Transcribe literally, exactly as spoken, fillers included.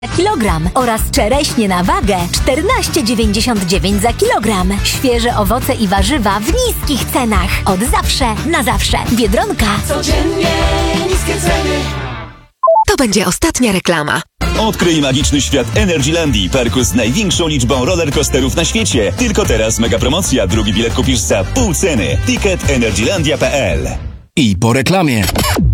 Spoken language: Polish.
kilogram oraz czereśnie na wagę czternaście dziewięćdziesiąt dziewięć za kilogram. Świeże owoce i warzywa w niskich cenach. Od zawsze na zawsze. Biedronka. Codziennie niskie ceny. To będzie ostatnia reklama. Odkryj magiczny świat Energylandii, parku z największą liczbą rollercoasterów na świecie. Tylko teraz mega promocja. Drugi bilet kupisz za pół ceny. Ticket energylandia kropka p l. I po reklamie.